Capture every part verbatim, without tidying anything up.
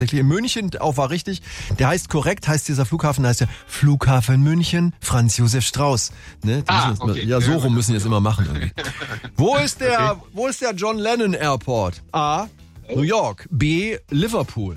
In München auch war richtig. Der heißt korrekt, heißt dieser Flughafen, heißt ja Flughafen München, Franz Josef Strauß. Ne? Ah, müssen okay. Ja, so rum müssen wir es immer machen. Irgendwie. Wo ist der, Okay. wo ist der John Lennon Airport? A. New York. B. Liverpool.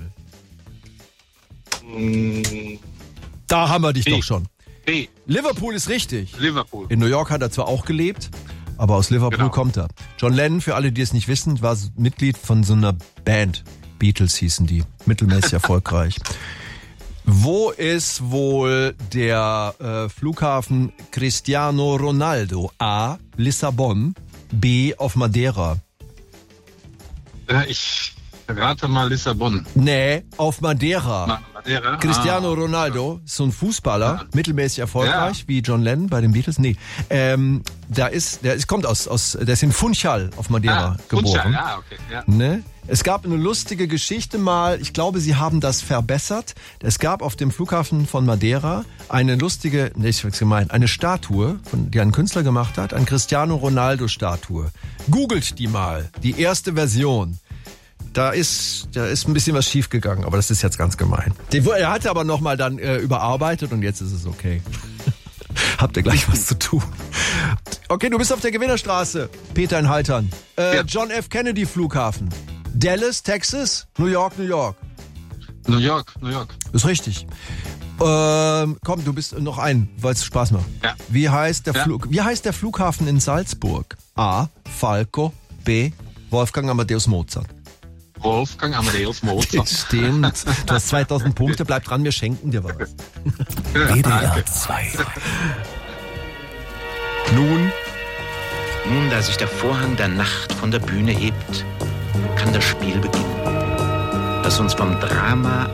Mm, Da haben wir dich B. doch schon. B. Liverpool ist richtig. Liverpool. In New York hat er zwar auch gelebt, aber aus Liverpool Genau. kommt er. John Lennon, für alle, die es nicht wissen, war Mitglied von so einer Band. Beatles hießen die. Mittelmäßig erfolgreich. Wo ist wohl der äh, Flughafen Cristiano Ronaldo? A. Lissabon. B. Auf Madeira. Äh, Ich rate mal Lissabon. Nee, auf Madeira. Ma- Madeira? Cristiano Ah. Ronaldo, so ein Fußballer, Ja. mittelmäßig erfolgreich, Ja. wie John Lennon bei den Beatles. Nee, ähm, da ist, der ist, kommt aus, aus, der ist in Funchal auf Madeira Ah, geboren. Funchal, ja, okay. Ja. Ne? Es gab eine lustige Geschichte mal, ich glaube, sie haben das verbessert. Es gab auf dem Flughafen von Madeira eine lustige, ne, ich hab's gemeint, eine Statue, von, die ein Künstler gemacht hat, eine Cristiano Ronaldo Statue. Googelt die mal, die erste Version. Da ist, da ist ein bisschen was schiefgegangen, aber das ist jetzt ganz gemein. Den, er hatte aber nochmal dann äh, überarbeitet und jetzt ist es okay. Habt ihr gleich was zu tun? Okay, du bist auf der Gewinnerstraße, Peter in Haltern. Äh, Ja. John F. Kennedy Flughafen. Dallas, Texas, New York, New York. New York, New York. Ist richtig. Ähm, komm, du bist noch ein, weil es Spaß macht. Ja. Wie heißt der Ja. Flug, wie heißt der Flughafen in Salzburg? A. Falco. B. Wolfgang Amadeus Mozart. Wolfgang Amadeus Mozart. Stimmt. Du hast zweitausend Punkte, bleib dran, wir schenken dir was. W D R zwei. Nun, Nun, da sich der Vorhang der Nacht von der Bühne hebt, kann das Spiel beginnen, das uns vom Drama